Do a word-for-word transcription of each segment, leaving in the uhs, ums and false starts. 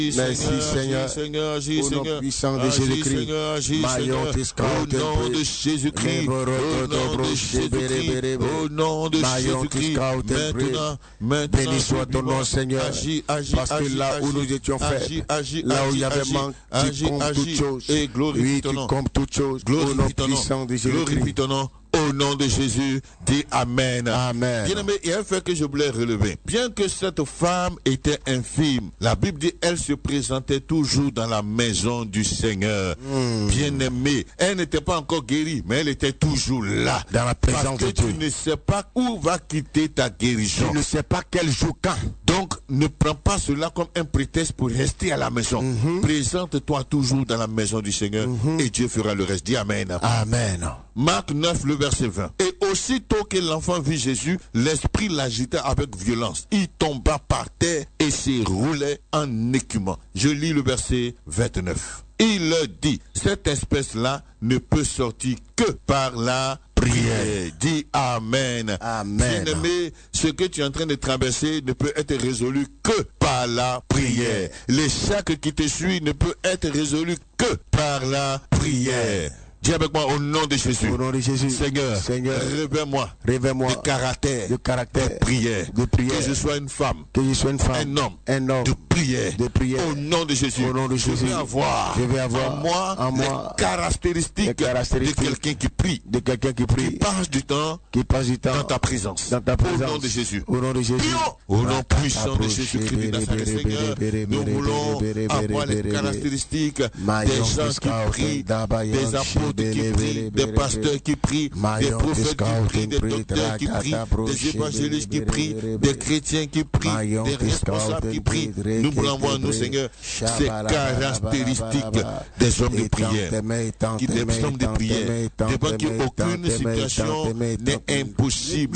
Merci Seigneur, Seigneur, agis, au nom Seigneur, puissant de agis, Jésus-Christ. Seigneur, agis, Maillon Seigneur, Tisca, au nom de Jésus-Christ, au nom de Jésus-Christ, au nom de Jésus-Christ, maintenant, maintenant, béni soit ton nom Seigneur, agis, agis, parce que agis, là où agis, nous étions agis, faibles, agis, là où il y avait agis, manque, agis, tu comptes agis, toutes choses, et glorifie oui, ton tu nom, comptes toutes choses, au nom glorifie ton nom, puissant de glorifie Jésus-Christ. ton nom. Au nom de Jésus, dis Amen. Amen. Bien-aimé, il y a un fait que je voulais relever. Bien que cette femme était infime, la Bible dit elle se présentait toujours dans la maison du Seigneur. Mm. Bien-aimé, elle n'était pas encore guérie, mais elle était toujours là. Dans la présence de Dieu. Parce que tu ne sais pas où va quitter ta guérison. Tu ne sais pas quel jour quand. Donc, ne prends pas cela comme un prétexte pour rester à la maison. Mm-hmm. Présente-toi toujours dans la maison du Seigneur mm-hmm. et Dieu fera le reste. Dis Amen. Amen. Marc neuf, le verset vingt. Et aussitôt que l'enfant vit Jésus, l'esprit l'agita avec violence. Il tomba par terre et se roulait en écumant. Je lis le verset vingt-neuf. Il leur dit, cette espèce-là ne peut sortir que par la prière. Dis Amen. Amen. Bien-aimé, ce que tu es en train de traverser ne peut être résolu que par la prière. L'échec qui te suit ne peut être résolu que par la prière. Dis avec moi au nom de Jésus. Au nom de Jésus. Seigneur, Seigneur, révèle-moi, révèle-moi de caractère, de caractère, de prière, de prière, que je sois une femme, que je sois une femme, un homme, un homme, de prière, de prière. Au nom de Jésus. Au nom de Jésus. Je vais avoir, je vais avoir en moi, en moi les caractéristiques, les caractéristiques de quelqu'un qui prie, de quelqu'un qui prie, qui passe du temps, qui passe du temps dans ta présence, dans ta présence. Au nom de Jésus. Au nom de Jésus. Au nom puissant de Jésus-Christ de Nazareth, Seigneur, nous voulons avoir les caractéristiques des gens qui prient, des apôtres qui prient, des pasteurs qui prient, des prophètes qui prient, des docteurs qui prient, des évangélistes qui prient, des chrétiens qui prient, des responsables qui prient. Nous voulons voir, nous, Seigneur, ces caractéristiques des hommes de prière, qui des hommes de prière, de pas qu'aucune situation n'est impossible.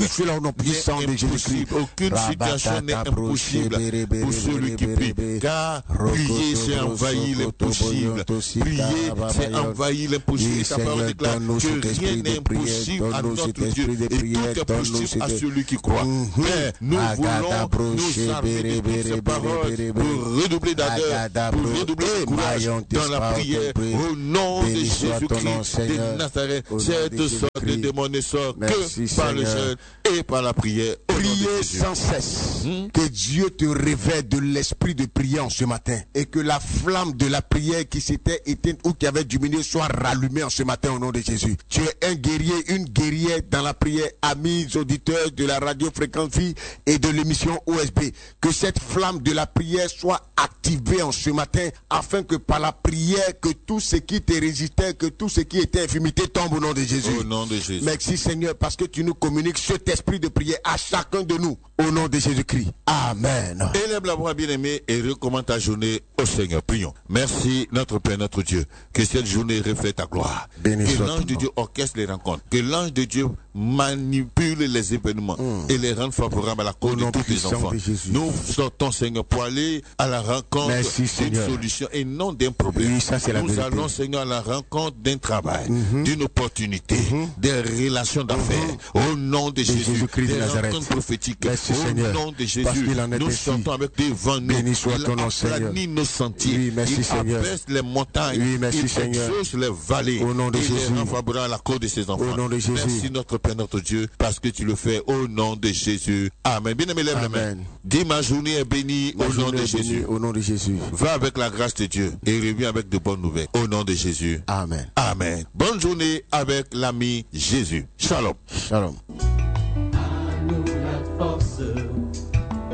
Aucune situation n'est impossible pour celui qui prie, car prier, c'est envahir l'impossible. Prier, c'est envahir l'impossible. Ta parole déclare que rien n'est impossible à notre Dieu et tout est possible à celui qui croit. Mais nous voulons nous armer de ces paroles pour redoubler d'ardeur, pour redoubler de courage dans la prière au nom de Jésus-Christ de Nazareth. Cette sorte de démon ne sort que par le jeûne et par la prière. Priez sans cesse. Hmm? Que Dieu te révèle de l'esprit de prière ce matin et que la flamme de la prière qui s'était éteinte ou qui avait diminué soit rallumée en ce matin au nom de Jésus. Tu es un guerrier, une guerrière dans la prière, amis auditeurs de la radio Fréquence Vie et de l'émission O S B. Que cette flamme de la prière soit activée en ce matin afin que par la prière, que tout ce qui te résistait, que tout ce qui était infimité tombe au nom de Jésus. Au nom de Jésus. Merci Seigneur parce que tu nous communiques cet esprit de prière à chacun de nous au nom de Jésus-Christ. Amen. Élève la voix bien-aimée et recommande ta journée au Seigneur. Prions. Merci notre Père, notre Dieu. Que cette journée reflète ta gloire. Béni que l'ange de Dieu orchestre les rencontres. Que l'ange de Dieu manipule les événements mm. et les rende favorables à la cause de tous les enfants. Nous sortons, Seigneur, pour aller à la rencontre d'une solution et non d'un problème. Oui, ça, nous vérité. allons, Seigneur, à la rencontre d'un travail, mm-hmm. d'une opportunité, mm-hmm. des relations d'affaires. Mm-hmm. Au nom de, de Jésus, Jésus-Christ des de Nazareth. rencontres prophétiques. Merci, au Seigneur. nom de Jésus, nous sortons avec devant nous. Béni soit ton nom, Seigneur. Il nos sentiers. Oui, merci, il Seigneur. abaisse les montagnes. Oui, merci, il Seigneur. exauce les vallées. Au nom de il Jésus. les rend favorables à la cause de ses enfants. Au nom de Jésus. Merci notre Père, notre Dieu, parce que tu le fais au nom de Jésus. Amen. Bien-aimé, lève les mains. Dis ma journée est bénie ma au nom de Jésus. Au nom de Jésus. Va avec la grâce de Dieu et reviens avec de bonnes nouvelles. Au nom de Jésus. Amen. Amen. Bonne journée avec l'ami Jésus. Shalom. Shalom. À nous la force.